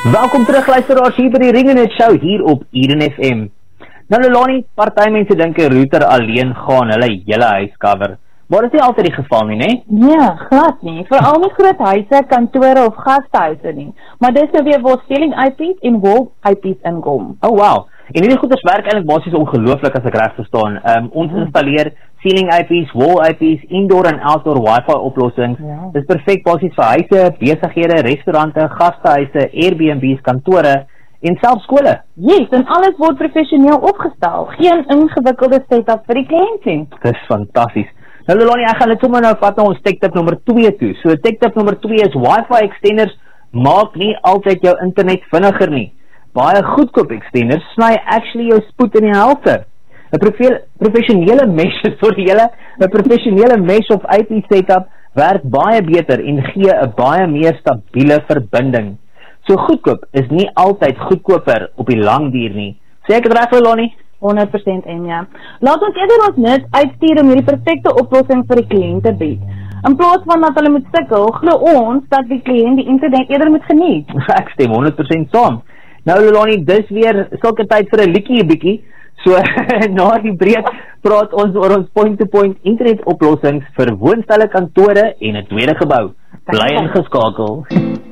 Welkom terug luisteraars hier by die Ring en Net Show hier op Eden FM. Nou Lelani, party mense dink 'n router alleen gaan hulle hele huis cover. Maar dit is nie altyd die geval nie, né? Nee, glad nie. Veral nie groot huise, kantore of gastehuise nie. Maar dis nou weer waar ceiling IPs en wall IPs inkom. Oh wow. En hierdie goeders werk eintlik basies ongelooflik as ek reg verstaan. Ons installeer ceiling IPs, wall IPs, indoor en outdoor Wi-Fi oplossings. Ja. Dis perfek basies vir huise, besighede, restaurante, gastehuise, Airbnbs, kantore en selfs skole. Yes, en alles word professioneel opgestel. Geen ingewikkelde setup vir die kliënt nie. Dis fantasties. Nou Lelani, ek gaan dit sommer nou vat na ons tech tip nommer 2 toe. So tech tip nommer 2 is Wi-Fi extenders maak nie altyd jou internet vinniger nie. Baie goedkoop extenders sny actually jou spoed in die helfte. 'n professionele mesh of IP setup werk baie beter en gee 'n baie meer stabiele verbinding. So goedkoop is nie altyd goedkoper op die lang duur nie. Sê ek dit reg, Lelani? 100% en ja. Laat ons eerder ons net uitstuur om hierdie perfekte oplossing vir die kliënt te bied. In plaas van dat hulle moet sukkel, glo ons dat die kliënt die internet eerder moet geniet. Ek stem 100% saam. Nou Lelani, dis weer sulke tyd vir 'n liedjie 'n bietjie. So na die breek praat ons oor ons point-to-point internet oplossings vir woonstelle, kantore en 'n tweede gebou. Bly ingeskakel.